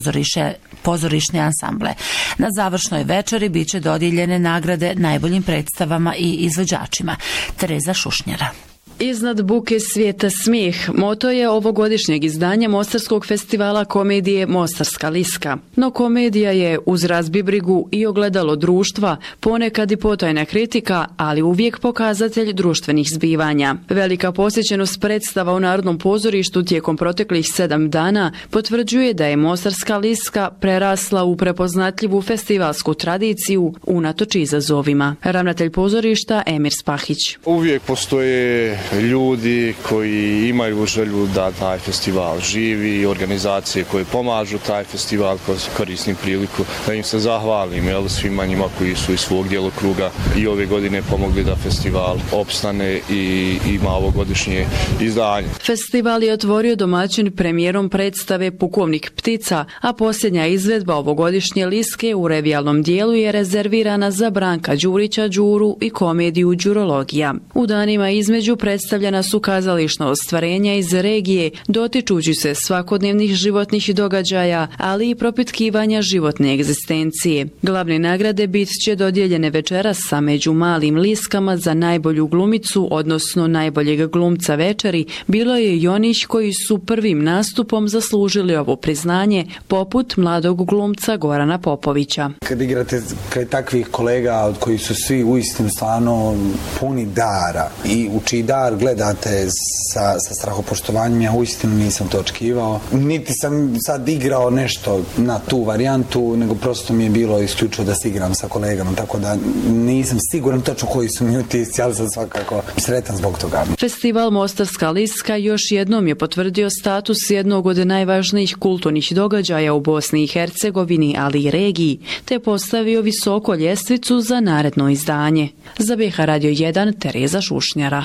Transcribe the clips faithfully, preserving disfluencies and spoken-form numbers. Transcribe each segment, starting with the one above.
pozorišne ansamble. Na završnoj večeri biće dodijeljene nagrade najboljim predstavama i izvođačima. Tereza Šušnjara. Iznad buke svijeta smijeh moto je ovogodišnjeg izdanja Mostarskog festivala komedije Mostarska liska. No komedija je uz razbibrigu i ogledalo društva, ponekad i potajna kritika, ali uvijek pokazatelj društvenih zbivanja. Velika posjećenost predstava u Narodnom pozorištu tijekom proteklih sedam dana potvrđuje da je Mostarska liska prerasla u prepoznatljivu festivalsku tradiciju unatoč izazovima. Ravnatelj pozorišta Emir Spahić. Uvijek postoje ljudi koji imaju želju da taj festival živi i organizacije koje pomažu taj festival, koristim priliku da im se zahvalim, jel, svima njima koji su iz svog djelokruga i ove godine pomogli da festival opstane i ima ovogodišnje izdanje. Festival je otvorio domaćin premijerom predstave Pukovnik ptica, a posljednja izvedba ovogodišnje liske u revijalnom dijelu je rezervirana za Branka Đurića Đuru i komediju Đurologija. U danima između predstavljena su kazališna ostvarenja iz regije, dotičući se svakodnevnih životnih događaja, ali i propitkivanja životne egzistencije. Glavne nagrade bit će dodijeljene večeras sa među malim liskama za najbolju glumicu, odnosno najboljeg glumca večeri, bilo je i onih koji su prvim nastupom zaslužili ovo priznanje, poput mladog glumca Gorana Popovića. Kad igrate kraj takvih kolega od koji su svi uistinu stvarno puni dara i u čiji dar gledate sa, sa strahopoštovanjem, ja uistinu nisam to očekivao. Niti sam sad igrao nešto na tu varijantu, nego prosto mi je bilo isključivo da se igram sa kolegama, tako da nisam siguran točno koji su mi utisci, ali sam svakako sretan zbog toga. Festival Mostarska liska još jednom je potvrdio status jednog od najvažnijih kulturnih događaja u Bosni i Hercegovini, ali i regiji, te postavio visoko ljestvicu za naredno izdanje. Za B H Radio jedan, Tereza Šušnjara.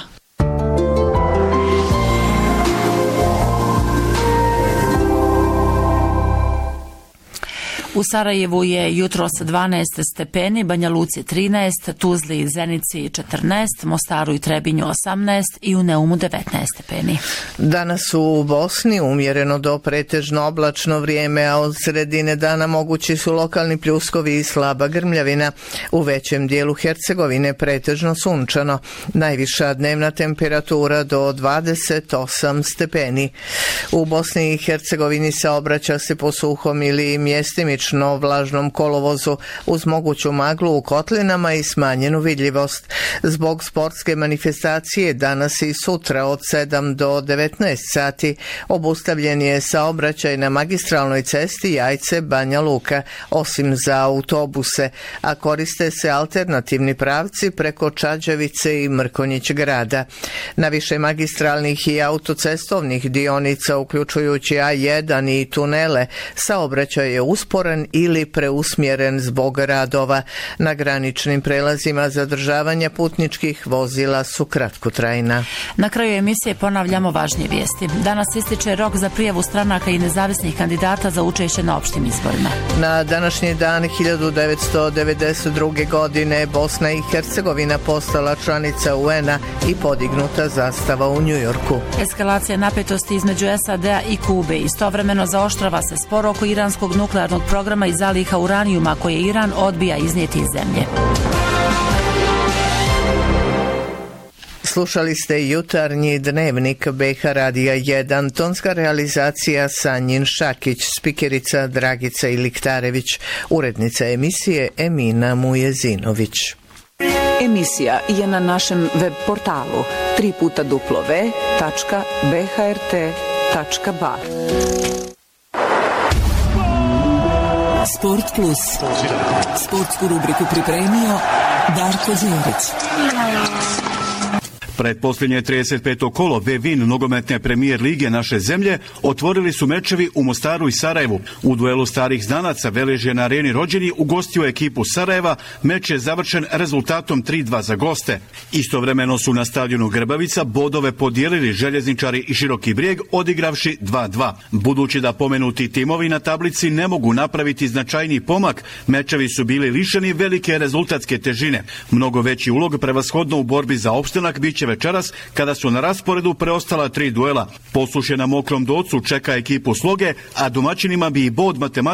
U Sarajevu je jutros dvanaest stepeni, Banja Luci trinaest, Tuzli i Zenici četrnaest, Mostaru i Trebinju osamnaest i u Neumu devetnaest stepeni. Danas u Bosni umjereno do pretežno oblačno vrijeme, a od sredine dana mogući su lokalni pljuskovi i slaba grmljavina. U većem dijelu Hercegovine pretežno sunčano. Najviša dnevna temperatura do dvadeset osam stepeni. U Bosni i Hercegovini saobraća se po suhom ili mjestimično vlažnom kolovozu uz moguću maglu u kotlinama i smanjenu vidljivost. Zbog sportske manifestacije danas i sutra od sedam do devetnaest sati obustavljen je saobraćaj na magistralnoj cesti Jajce-Banja Luka, osim za autobuse, a koriste se alternativni pravci preko Čađavice i Mrkonjić grada. Na više magistralnih i autocestovnih dionica, uključujući A jedan i tunele, saobraćaj je usporen ili preusmjeren zbog radova. Na graničnim prelazima zadržavanja putničkih vozila su kratkotrajna. Na kraju emisije ponavljamo važnije vijesti. Danas ističe rok za prijavu stranaka i nezavisnih kandidata za učešće na opštim izborima. Na današnji dan hiljadu devetsto devedeset druge. godine Bosna i Hercegovina postala članica U N-a i podignuta zastava u Njujorku. Eskalacija napetosti između S A D-a i Kube istovremeno zaoštrava se spor oko iranskog nuklearnog programa i zaliha uranijuma koje Iran odbija iznijeti iz zemlje. Slušali ste jutarnji dnevnik B H Radija jedan, tonska realizacija Sanjin Šakić, spikerica Dragica Iliktarević, urednica emisije Emina Mujezinović. Emisija je na našem web portalu tri puta w tačka b h r t tačka b a. Sport plus. Sportsku rubriku pripremio Darko Đerić. Pretposljednje trideset peto kolo V-Win nogometne premijer lige naše zemlje otvorili su mečevi u Mostaru i Sarajevu. U duelu starih znanaca Velež je na areni Rođeni ugostio ekipu Sarajeva. Meč je završen rezultatom tri dva za goste. Istovremeno su na stadionu Grbavica bodove podijelili Željezničari i Široki Brijeg odigravši dva dva. Budući da pomenuti timovi na tablici ne mogu napraviti značajni pomak, mečevi su bili lišeni velike rezultatske težine. Mnogo veći ulog prevashodno u borbi za opstanak biće večeras kada su na rasporedu preostala tri duela. Posluše na Mokrom Docu čeka ekipu Sloge, a domaćinima bi i bod matematike